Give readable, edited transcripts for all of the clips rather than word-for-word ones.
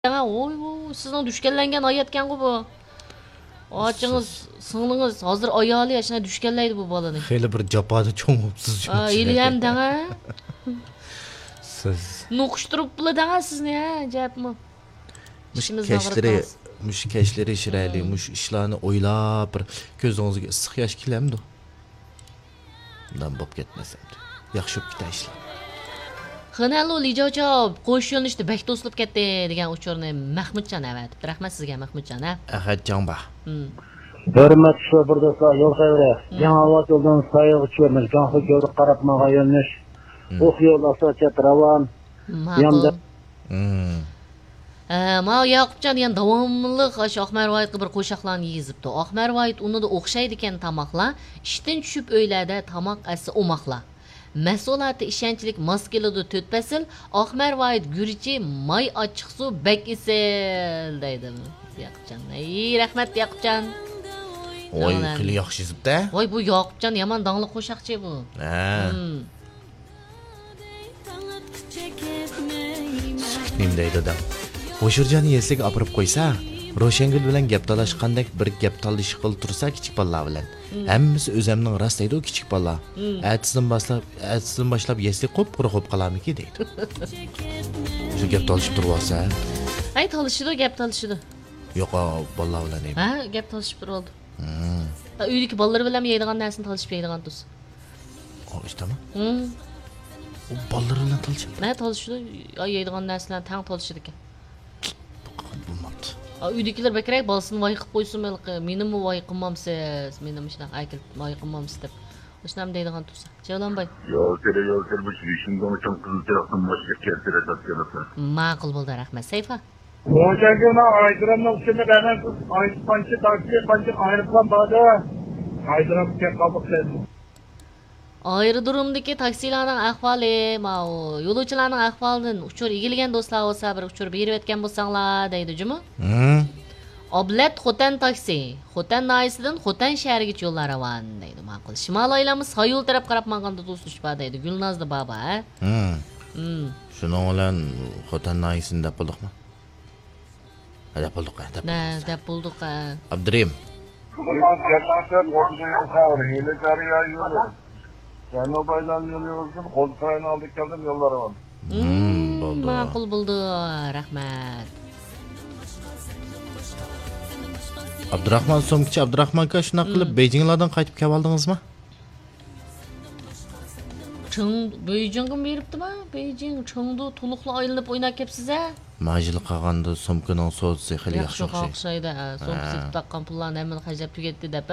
Oy, sizning dushkanlangan oyatgan-ku bu. Ochingiz, singling'iz hozir ayoli yashina dushkanlaydi bu bolani. Xeyli bir japoda cho'ng bo'libsiz. Yili ham danga. Siz Nuqishtirib bula danga sizni, ajabmi? mush kashları shirayli, mush ishlarni o'ylab bir ko'zingizga issiq yosh kelamdi. Bundan bo'p ketmasamdi. Yaxshi bo'lib ketay ishlar. Xanalo lijochob, qo'sh yo'nalishda bak to'silib ketdi degan uchurni Mahmudjon avatib. Rahmat sizga Mahmudjon, ha. Ahadjon ba. Hürmet şoförde yol xeyri. Yanavot yoldan sayıq uçuyormuş. Ganxı görüp qarab mağa yönlüş. Oq yol asacet ravan. Ma'qul. Ma Yaqubjon degan davomliq Oqmarvoyitga bir qo'shoqlarni yezibdi. Oqmarvoyit unida o'xshaydi ekan tamoqlar. Ishdan tushib o'ylarda tamoq asi o'moqlar. Mas'uliyati ishonchlik maskelada 4 fasl, Oqmarvoyit gurichi may ochiq suv bak isil deydi. Yaqubjon. Rahmat Yaqubjon. Oy, qili yaxshi yezibdi. Voy, bu Yaqubjon yomon dongli qo'shoqchi bu. Nim deydi adam. Qo'shirjani yesiga opirib qo'ysa, Roshangul bilan gap talashgandek bir gap talish qilib tursa kichik balla bilan. Hammasi o'zimning rost deydi u kichik balla. Atsin boshlab yeslik qo'p quruq qolamiki deydi. Shu gap talishib turibsa? Ay, talishidi, gap talishidi. Yo'q, balla bilan nima? Ha, gap talishib turibdi. Uydagi bolalar bilan yeydigan narsani talishib yeydigan tus. İştemi? O bolalar bilan talishib. Ne talishidi? Yeydigan narsalarni tang talishidi ekan. Bo'lmabdi. Uydagilar bakrak bolasini voy qilib qo'ysin, menimi voy qilmamsiz, menim shunaqa aytib voy qilmamsiz deb. O'shnam deydigan tursa. Javlonboy. Yo'q, bu ishimga uchun qizil tarafdan boshqa keltiradi. Ma'qul bo'ldi, rahmat. Sayfa. Roşangül'ün aydıranın uçunda benden pançı ayrılan bağda aydıran bir kaldık dedi. Ayrıdırımdaki taksilarning ahvoli, yo'lovchilarning ahvolidan uchur egilgan do'stlar bo'lsa, bir uchur berib o'tgan bo'lsanglar deydi jumi? Oblat Xotan taksi. Xotan noyisidan Xotan shahrigacha yo'llar ravon deydi. Ma'qul. Shimol oylamiz Soyul taraf qarab manganda do'stlik bor deydi. Gulnozda baba, ha? Shuning bilan Xotan noyisini deb bo'ldikmi? Deb bo'ldik. Deb bo'ldik. Abdurim. Canobay'dan yürüyorsun, Kolkay'ın aldık geldim yollara var. Ma'qul bo'ldi, rahmat. Abdurahmon Somkichi, Abdurahmon aka shunaqa qilib Beijinglardan qaytib kelib oldingizmi? Beijingga beribdimi? Beijing Chengdu to'liqli aylanib o'ynab kelibsiz-a? Majil qag'anda Somkining so'zi xili yaxshi o'xshaydi. Somki taqqan pullarni hamma xajab tugatdi deb.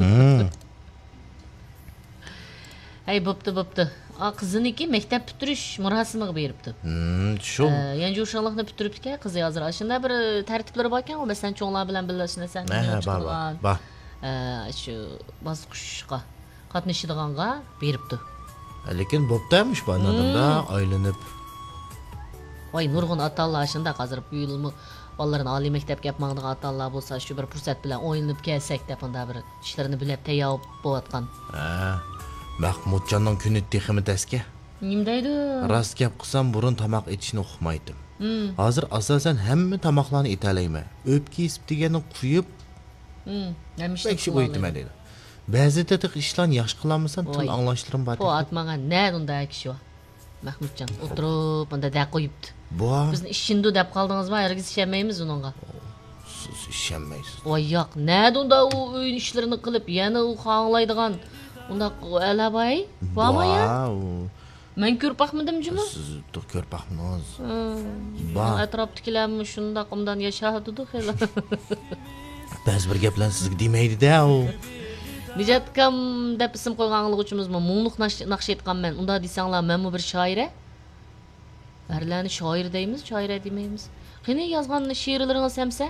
Ay, bo'pti. Qiziniki maktab bitirish murosimiga beribdi. Shu. Yangi o'shanlikni bitiribdi-ku, qizi hozir. Shunda bir tartiblari bor-ekan, u masalan cho'nglar bilan birlashnasan. Ba. Shu bosqichga qatnashadiganga beribdi. Lekin bo'ptamish bu odamda aylanib. Voy, nurg'un ota-onalar shunda hozir bu yilmi bolalarni oliy maktabga yapmaqdigan ota-onalar bo'lsa, shu bir fursat bilan o'yinib kelsak deb unda bir ishlarini bilib tayyor bo'layotgan. Mahmudjonning kuni texmi tasga. Nima deydi? Rost gap qilsam burun tamoq etishni uqmaydim. Hozir asosan hamma tamoqlarni etalayman. O'pki isib deganni quyib, hamisha bo'ytma deydi. Ba'zida ishlarni yaxshi qilamisan, til anglashlarim bor. Bu atmagan ne unda kishi bor. Mahmudjon o'tirib, unda da qo'yibdi. Bizni ishindu deb qoldingizmi? Hargiz ishonmaymiz uningga. Siz ishonmaysiz. Voy yo'q, ne unda u o'yin ishlarini qilib, yana u xonglaydigan unda alabay bormi ya? Men ko'rpaqmidim jumi? Siz ko'rpaqmisiz? Atrofdagilarmi shunda qumdan yashadidu xela. Ba'zi bir gaplar sizga demaydi-da u. Nijatkam deb ism qo'yganlig'imizni Mo'ngluq naqsh etganman. Unda desanglar, men bu bir shoira. Arlarni shoir deymiz, shoira demaymiz. Qani yozgan she'rlaringiz hamsa?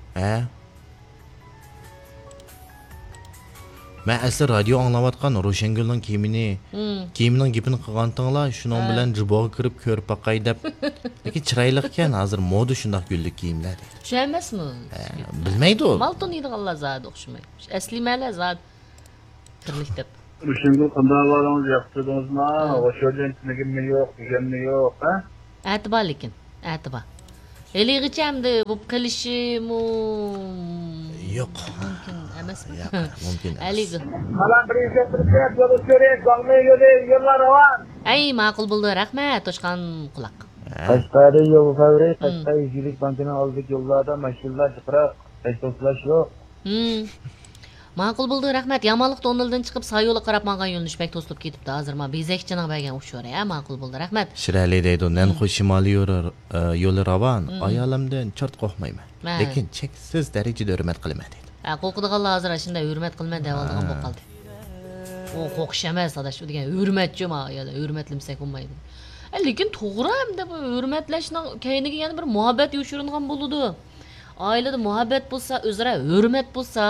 Men asli radio anglayotgan Roshangulning kiyimining gapini qilgantinglar, shuning bilan riboga kirib ko'rib baqay deb. Lekin chiroyli ekan, hozir moda shunday gullik kiyimlar. Shu emasmi? Bilmaydi u. Malton yeydiganlar zad o'xshamaydi. Asli mala zad turlik deb. Roşangül qanday varamiz yaptırdınızmı? Roşangül nima yo'q, deganmi yo'q, ha? Atiba lekin, atiba. Eligicha hamda bu qilishi Yo'q. mumkin emasmi? Yo'q, mumkin emas. Haligi. Kalan prezidentlik yolu sürüyor, kalmaya yolu yıllar var. Ay, ma'qul bo'ldi. Rahmat, Toshqon quloq. Kaçtayda yolu favori, kaçtay yüzülük bankına aldık yollarda maşinlar çıkırak, kaçtaylar yok. Ma'qul bo'ldi. Rahmat. Yamonliqda 10 yildan chiqib Sayo'la qarab menga yo'lnish bek to'silib ketibdi. Hozir men bezakchining bergan o'shalar. Ma'qul bo'ldi. Rahmat. Shirali deydi, Nanxu shimoliy yo'li ravon, ayolimdan chort qo'ymayman. Ha. Lekin cheksiz darajada hurmat qilaman deydi. Qo'rqadiganlar hozir shunday hurmat qilma deb oldigan bo'lib qoldi. O qo'rqish emas, adash, u degan hurmatchi ma, ya hurmatlimsak bo'lmaydi. Lekin to'g'ri hamda bu hurmatlashning keyiniga yana bir muhabbat yoshiringan bo'ladi. Oilada muhabbat bo'lsa, o'zaro hurmat bo'lsa,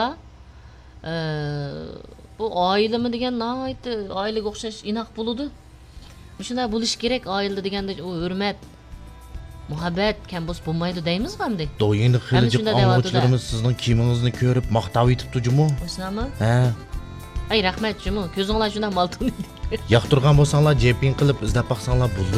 bu oilami degan nihoyatda oilaga o'xshash inoq bo'ladi. Shunday bo'lish kerak oilada deganda u hurmat, muhabbat kam bo'lmaydi deymiz hamda. Doyingni xilijib shunday deyapti-da. angluvchilarimiz sizning kiyimingizni ko'rib maqtov etibdi jumu. O'sami? Ha. Ay rahmat jumu, ko'zinglar shunday maltun. Yoqtirgan bo'lsanglar, jeping qilib izlab baqsanglar bo'ldi.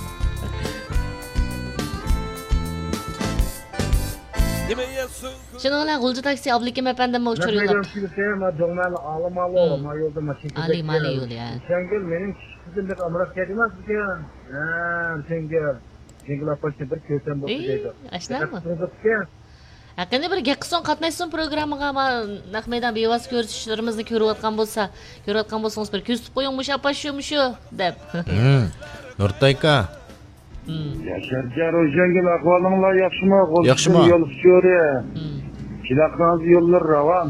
Shuninglar G'ulji taksi Abdukim efendim uçur Nasıl yo'llab. kimseye ma doğmalı ağlamalı, ma yolda maşin Ali mali yo'l ya. Şengel benim kızım bir amrak gelmez mi ya? Şengel. Şengel apaçı bir köten bu deydi. Ashlami? Kızım Qanday bir gap qilsang qatnashsin programmaga Nahmaydan bevos ko'rsatishlarimizni ko'rayotgan bo'lsangiz bir ko'rsatib qo'ying mushu deb. Nurtayka, Yaşarcar o şengel akvalınla yakşıma. Yakşıma. Yol tutuyor. Kilaknaz yollar ravan.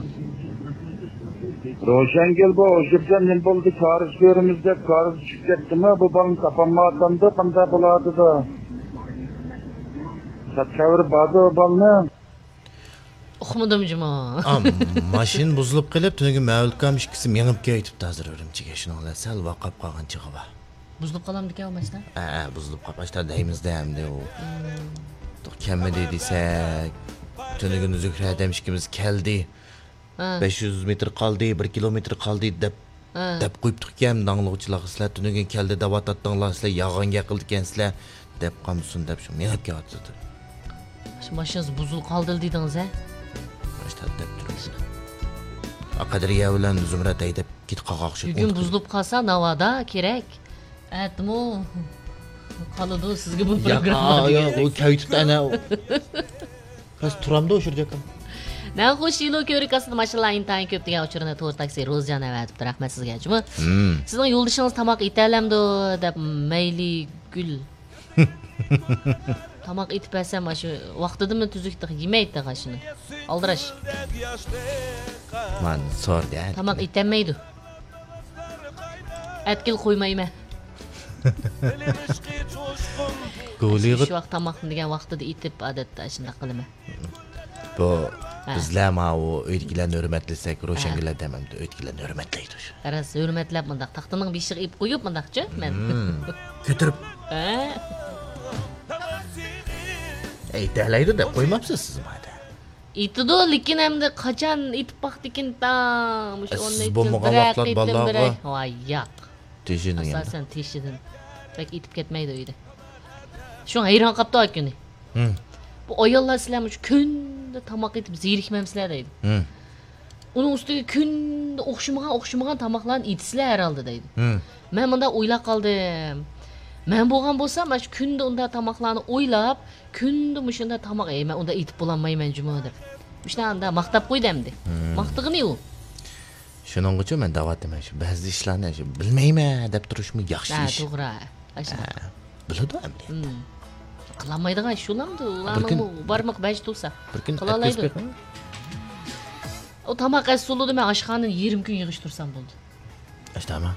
Roşengel bu oşurcan ne buldu karış görümüzde karış çıkacaktı mı bu balın kapanma atandı kanda buladı da. Satçavır badı o balını. Uqmadim juma. mashin buzilib qilib, tungi mavlukam ikkisi menib ketibdi hozir Urumchiga. Shuninglar sal vaqab qolgan chig'i bor. Buzilib qolamdi ekan masdan. Buzilib qolishda deymizda hamda u. Kammi desak, tungi Zuhra demişkimiz keldi. 500 metr qoldi, 1 kilometr qoldi deb qo'yibdik ham danglovchilar sizlar tungi keldi deb atatdinglar sizlar yog'onga qildikansizlar deb qamsun deb shu menib ketdi. Shu mashinangiz buzilib qoldi dedingiz a? deb turibdi. Aqadriya bilan Zumrat aydab ket qaqoqshib. Bugun buzilib qolsa navoda kerak. Aytdim-u. Qoladi sizga bu programma. Yo'q, u kaytibdi ana. Biz turamda o'shirjakam. Nan xush yilo ko'rikasida mashinlar intayin ko'p degan uchurini to'g'ri taksi Rozjan aytibdi. Rahmat sizga juma. Sizning yo'ldoshingiz tamoq etalamdi deb mayli gul. Tamoq etib bersam shu vaqtidami tuzukda yemaydi qashini. Aldirash. Men so'rdi. Tamoq etanmaydi. Atkil qo'ymayman. Go'lig'i Shu vaqt tamoqni degan vaqtida etib odatda shunday qilaman. bu bizlar ma u o'ydilarni hurmatlasak, Ro'shangilar demamdi, o'ydilarni hurmatlaydi shu. Qaras hurmatlab bundaq taxtining beshiga ip qo'yib bundaqchi men. Ko'tirib aytaylaydi deb qo'ymabsiz siz mayda. Itidu lekin hamda qachon itib baqdikin tam o'sha Siz bo'lmagan vaqtlar bolaga voy yo'q. Tejini endi. Asosan teshidan. Bak itib ketmaydi uyda. Shu hayron qolibdi akuni. Bu ayollar sizlar shu kunda tamoq etib zerikmamsizlar deydi. Uning ustiga kunda o'xshamagan tamoqlarni etisizlar herhalde deydi. Men bunda o'ylab qoldim. Men bo'lgan bo'lsam, mana shu kunda unda tamoqlarni o'ylab, kunda shunda tamoq men unda etib bo'lolmayman juma deb. Shunda maqtab qo'ydimdi. Maqtig'ini u. Shuning uchun men da'vat etman shu ba'zi ishlarni shu bilmayman deb turishmi yaxshi ish. To'g'ri. Biladi endi. Qilolmaydigan shulamdi. Ularning barmoq bash tursa. Bir kun Qilolaydi. O tamoq asuludi men oshxonani 20 kun yig'ishtirsam bo'ldi. Ishtama.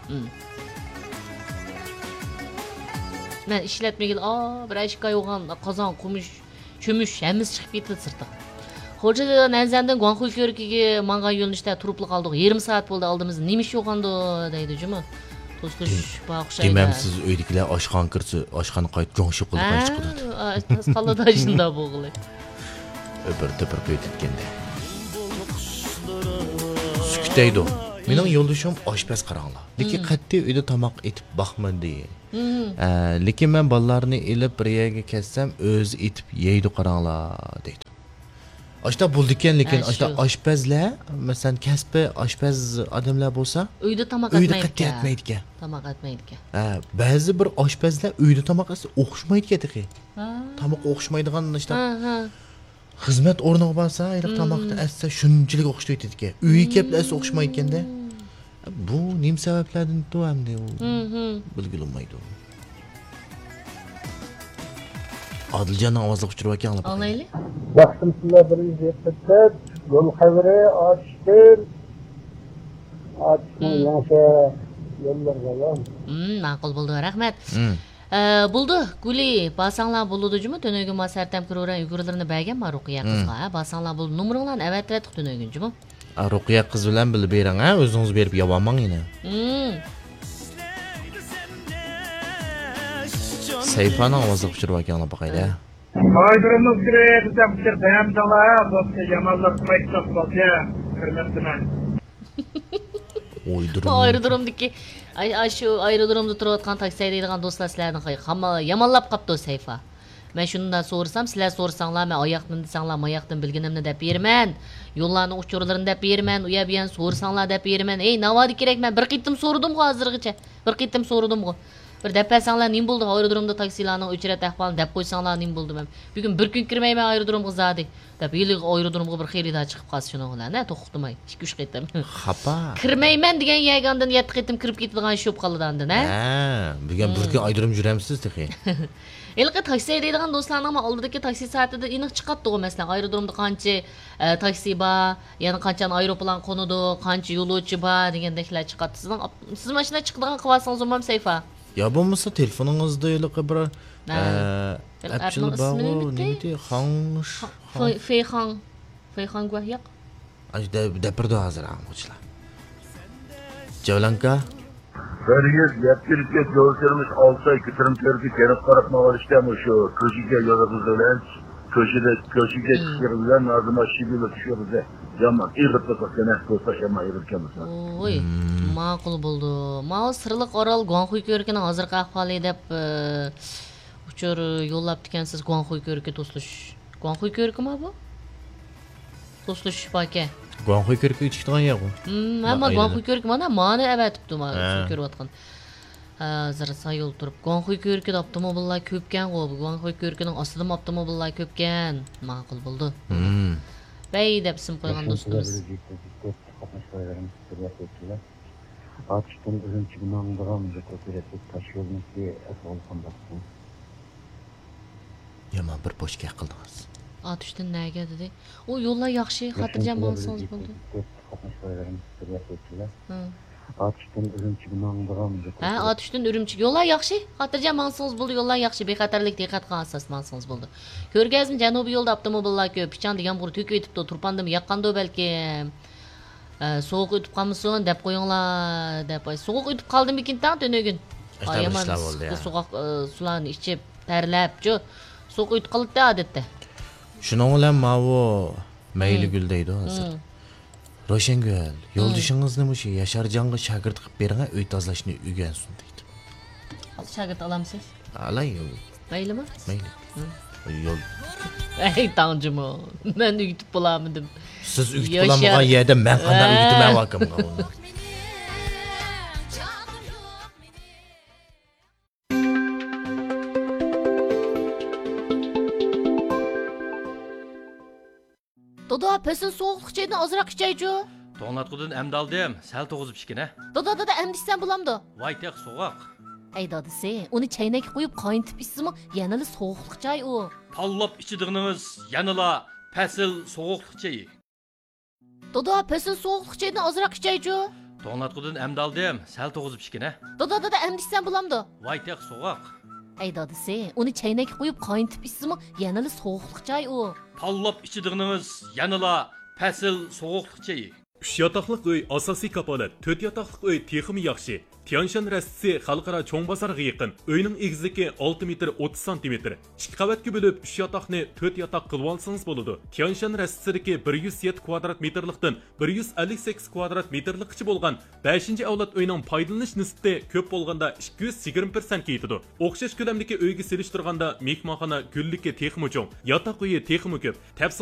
Men ishlatmagan, bir ashqa yo'g'an qozon, qumush, cho'mish hammasi chiqib ketdi sirtqa. Xo'jada Nanzandan Guanxuy ko'rikiga menga yo'lnishda turib qoldik. 20 soat bo'ldi oldimizda. Nima ish yo'g'andi deydi juma. To'stish o'xshaydi. Demam siz uydagilar oshxon kirsa, oshxon qayt jo'ngshi qilib chiqdi. Tasqalada shunda bo'g'li. Öbür qo'yib ketganda. Sukutaydi. Mening yo'ldoshim oshpaz qaranglar. Lekin qat'iy uyda tomoq etib boqmadi. Lekin men bolalarni ilib bir yerga kelsam, o'zi etib yeydi qaranglar deydi. Ashta bo'ldi ekan, lekin ashta oshpazlar, masalan, kasbi oshpaz odamlar bo'lsa, uyda tomoq etmaydi ekan. Tomoq etmaydi ekan. Ba'zi bir oshpazlar uyda tomoq esa o'xshamaydi ekan. Tomoq o'xshamaydigan ashta. Xizmat o'rniga borsa, iliq tomoqni assa shunchalik o'xshaydi ekan. Uyga kelib o'xshamaydi ekanda. Bu nim sabablardan tuamdi u. Bilgilmaydi. Adiljon ovozli uçurib ekanlar. Olayli. Vaqtim sizlar 170 yo'l xabari ochdim. Yaxshi yo'llarga. Ma'qul bo'ldi, rahmat. Buldu, Guli, basanglar buludujumi tönögün masartam kıroran yugurlarını bəgən ma Ruqiya qızğa, basanglar bul numarınlan evet tönögüncümü? Ruqiya qız bilan bilib bering, o'zingiz berib yabanmang yine. Sayfani ovozi uçurib ekanlar baqayda. Aydırımız kireydi bir dayam dala, dostu yamanlıq maytaq bolsa, hürmetdimen. Aerodromdaki şu aerodromda turayotgan taksi haydaydigan do'stlar sizlarni hamma yamanlab qapti sayfa. Men shundan so'rsam, sizlar so'rsanglar, men oyoqdan desanglar, oyoqdan bilganimni deb berman. Yo'llarning uchurlarini deb berman, uya bilan so'rsanglar deb berman. Ey, navodi kerak, men bir qitim so'radim hozirgacha. Bir qitim so'radim. Bir deb pasanglar nim bo'ldi aerodromda taksilarning uchrat ahvolini deb qo'ysanglar nim bo'ldi men. Bugun bir kun kirmayman aerodromga zodi. Deb yili aerodromga bir xaridor chiqib qolsa shuni bilan, to'xtamay 2-3 qitim. Xapa. Kirmayman degan yagondan 7 qitim kirib ketadigan shop qoladi-da, bugun bir kun aerodrom juramsiz texi. Elqi taksi deydigan do'stlarning oldidagi taksi soatida aniq chiqadi, masalan, aerodromda qancha taksi bor, yana qancha aeroplan qo'nadi, qancha yo'lovchi bor degandeklar chiqadi. Siz mashina chiqadigan qilsangiz ham sayfa. Ya bo'lmasa telefoningizda iliq bir appchil bor, nima Feyxan guvoh. Ajda dapirdi hozir amg'uchilar. Javlanka Beriz yaptırıp yollarımız 6 ay kütürüm terfi gelip karapmalar işlemi şu köşede yazarız ölen köşede çıkıyorlar nazıma şibiyle düşüyoruz ya zaman irgıtlı sakene kostaşama irgıtkamız. Oy, ma'qul bo'ldi. Ma'o sirliq orol Guanxuy ko'rkini hozir qahvali deb uchur yo'llab ekansiz Guanxuy ko'rki to'slish. Guanxuy ko'rkimi bu? To'slish paka. Guanxuy ko'rki chiqdigan yo'q. Ama Guanxuy ko'rki mana avatibdi men ko'rayotgan. Hozir sayol turib Guanxuy ko'rki avtomobillar ko'pkan qo'yib, Guanxuy ko'rkining ostida avtomobillar ko'pkan. Ma'qul bo'ldi. Bey deb ism qo'ygan do'stimiz. Açtım ürünçü namdıram kooperatif taş yolundaki etolkan baktım. Yaman bir boşqa qildingiz. Atışdan nega dedi? O yo'llar yaxshi, xotirjam bo'lsangiz bo'ldi. Atışdan ürünçü namdıram. Atışdan ürünçü yo'llar yaxshi, xotirjam bo'lsangiz bo'ldi, yo'llar yaxshi, bexatarlik diqqatga asas bo'lsangiz bo'ldi. Ko'rgazim janubiy yo'lda avtomobillar ko'p, pichan degan bur to'kib etibdi, turpandim yaqqanda balki. Soğuk ötüp kalmışsın dep koyunlar dep soğuk ötüp kaldım ikin tane tönögün. Yaman soğuk sularını içip terlep jo soğuk ötüp kalıp da adette. Şuna olan mavu meyli gül deydi hazır. Roşengül, yo'ldoshingizni mushi Yasharjonga shagird qilib bering, uy tozalashni o'rgansin deydi. Shagird olamsiz? Alay. Maylimi? Mayli. Yo'l. Ey tanjimo, men uyutib bo'lamidim. Siz uyutib bo'lamagan yerda men qanday uyutman vakimga. Dodo, pesin soğuqluq çaydan azırak içeycu. To'nglatqudan emdi aldim, sal to'g'izib ichgina. Dodo, emdishsan bo'lamdi. Voy teq so'g'oq. Ey dadisi, uni chaynakka qo'yib qayntib ichsimi, yanali sovuqliq chay u. Tallab ichidig'inimiz yanala pasil sovuqliq chayi. Dodo, pesin sovuqliq chaydan azroq ichaychu. To'nglatqudan emdi aldim, sal to'g'izib ichgina. Dodo, emdishsan bo'lamdi. Voy teq so'g'oq. Ey dadisi, uni chaynakka qo'yib qayntib ichsimi, yanali sovuqliq chay u. Tallab ichidig'inimiz yanala pasil sovuqliq chayi. 3 yataqlıq uy asosiy kapolat, 4 yataqlıq uy texmi yaxshi. Tianshan rastisi xalqaro cho'ng bozorga yaqin. Uyning egizligi 6 metr 30 cm. 2 qavatga bo'lib 3 yataqni 4 yataq qilib olsangiz bo'ladi. Tianshan rastisidagi 107 kvadrat metrlikdan 158 kvadrat metrlikcha bo'lgan 5-avlod uyning foydalanish nisbati ko'p bo'lganda 220% yetadi. O'xshash ko'lamdagi uyga selishtirganda mehmonxona gulligi texmi cho'ng, yataq uyi texmi ko'p.